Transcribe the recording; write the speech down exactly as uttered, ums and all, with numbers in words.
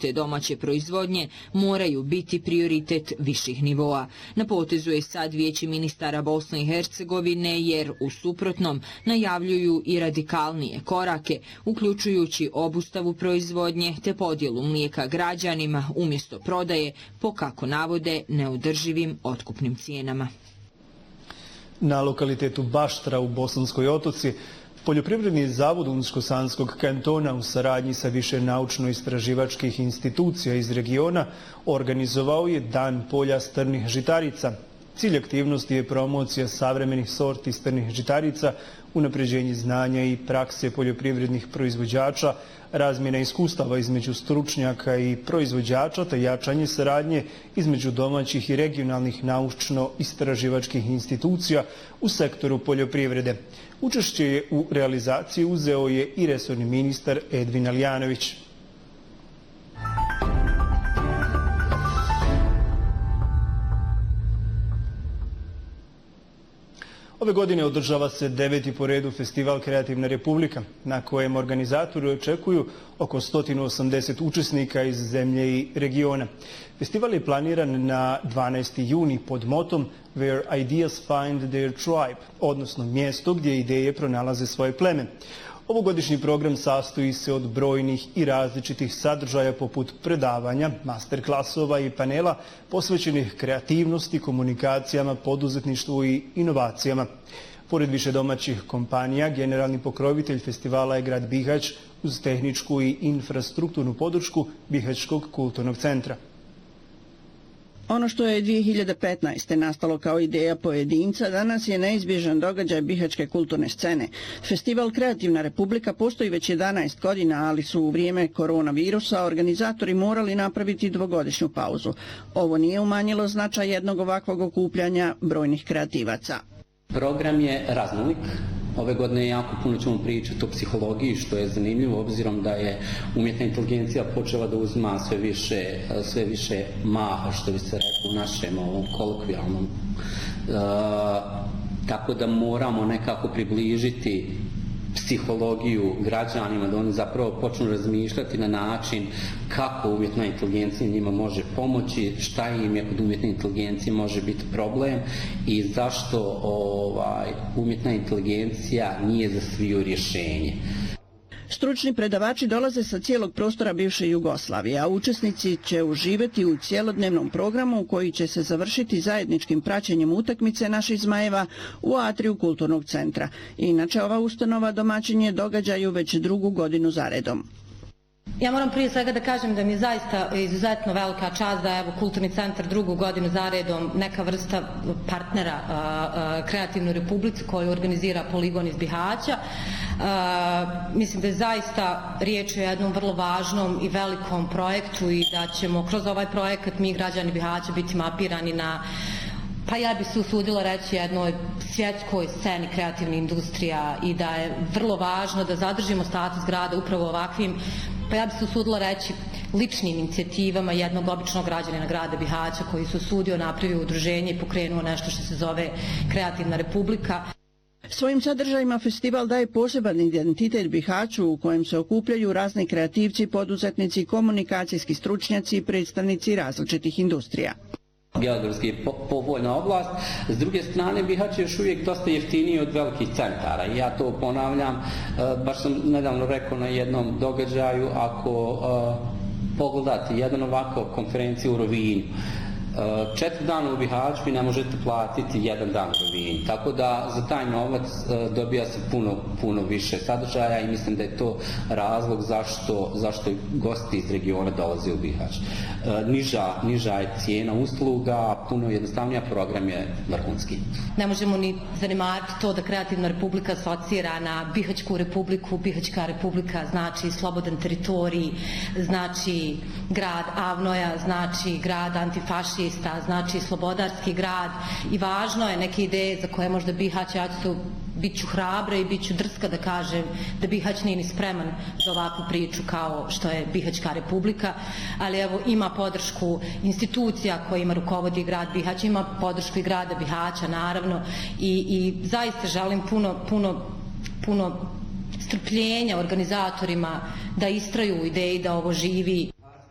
zaštite domaće proizvodnje moraju biti prioritet viših nivoa. Na potezu je sad Vijeće ministara Bosne i Hercegovine jer u suprotnom najavljuju i radikalnije korake, uključujući obustavu proizvodnje te podjelu mlijeka građanima umjesto prodaje po, kako navode, neodrživim otkupnim cijenama. Na lokalitetu Baštra u Bosanskoj Otoci Poljoprivredni zavod Unsko-Sanskog kantona u saradnji sa više naučno-istraživačkih institucija iz regiona organizovao je Dan polja strnih žitarica. Cilj aktivnosti je promocija savremenih sorti strnih žitarica, unapređenje znanja i prakse poljoprivrednih proizvođača, razmjena iskustava između stručnjaka i proizvođača te jačanje saradnje između domaćih i regionalnih naučno-istraživačkih institucija u sektoru poljoprivrede. Učešće je u realizaciji uzeo je i resorni ministar Edvin Alijanović. Ove godine održava se deveti po redu festival Kreativna Republika, na kojem organizatori očekuju oko sto osamdeset učesnika iz zemlje i regiona. Festival je planiran na dvanaesti juni pod motom Where Ideas Find Their Tribe, odnosno mjesto gdje ideje pronalaze svoje pleme. Ovogodišnji program sastoji se od brojnih i različitih sadržaja poput predavanja, masterklasova i panela posvećenih kreativnosti, komunikacijama, poduzetništvu i inovacijama. Pored više domaćih kompanija, generalni pokrovitelj festivala je grad Bihać uz tehničku i infrastrukturnu podršku Bihaćkog kulturnog centra. Ono što je dvije hiljade petnaeste. nastalo kao ideja pojedinca, danas je neizbježan događaj bihaćke kulturne scene. Festival Kreativna Republika postoji već jedanaest godina, ali su u vrijeme koronavirusa organizatori morali napraviti dvogodišnju pauzu. Ovo nije umanjilo značaj jednog ovakvog okupljanja brojnih kreativaca. Program je raznolik. Ove godine jako puno ćemo pričati o psihologiji, što je zanimljivo obzirom da je umjetna inteligencija počela da uzma sve više, sve više maha, što bi se rekao u našem ovom kolokvijalnom. E, tako da moramo nekako približiti psihologiju građanima, da oni zapravo počnu razmišljati na način kako umjetna inteligencija njima može pomoći, šta im je kod umjetne inteligencije može biti problem i zašto ovaj, umjetna inteligencija nije za sviju rješenje. Stručni predavači dolaze sa cijelog prostora bivše Jugoslavije, a učesnici će uživati u cjelodnevnom programu koji će se završiti zajedničkim praćenjem utakmice naših zmajeva u atriju kulturnog centra. Inače, ova ustanova domaćin je događaju već drugu godinu zaredom. Ja moram prije svega da kažem da mi je zaista izuzetno velika čast da je Kulturni centar drugu godinu zaredom neka vrsta partnera a, a, Kreativnoj Republici koju organizira Poligon iz Bihaća. A, mislim da je zaista riječ o jednom vrlo važnom i velikom projektu i da ćemo kroz ovaj projekat mi građani Bihaća biti mapirani na, pa ja bi se usudila reći, jednoj svjetskoj sceni kreativne industrija i da je vrlo važno da zadržimo status grada upravo ovakvim, pa ja bi se usudila reći, ličnim inicijativama jednog običnog građanina grada Bihaća koji se usudio, napravio udruženje i pokrenuo nešto što se zove Kreativna Republika. Svojim sadržajima festival daje poseban identitet Bihaću u kojem se okupljaju razni kreativci, poduzetnici, komunikacijski stručnjaci i predstavnici različitih industrija. Geografski je povoljna oblast, s druge strane Bihać je još uvijek dosta jeftiniji od velikih centara i ja to ponavljam, baš sam nedavno rekao na jednom događaju, ako pogledate jedan ovako konferenciju u Rovinju, četiri dana u Bihaću vi ne možete platiti jedan dan u Rovinju, tako da za taj novac dobija se puno, puno više sadržaja i mislim da je to razlog zašto, zašto gosti iz regiona dolaze u Bihać. Niža, niža je cijena usluga, puno jednostavnija, program je vrhunski. Ne možemo ni zanimariti to da Kreativna Republika asocira na Bihaćku republiku. Bihaćka republika znači slobodan teritorij, znači grad Avnoja, znači grad antifašista, znači slobodarski grad i važno je neke ideje za koje možda Bihać, ja ću bit ću hrabra i bit ću drska da kažem da Bihać nije ni spreman za ovakvu priču kao što je Bihaćka republika, ali evo ima podršku institucija kojima rukovodi grad Bihać, ima podršku i grada Bihaća naravno i, i zaista želim puno, puno, puno strpljenja organizatorima da istraju u ideji da ovo živi.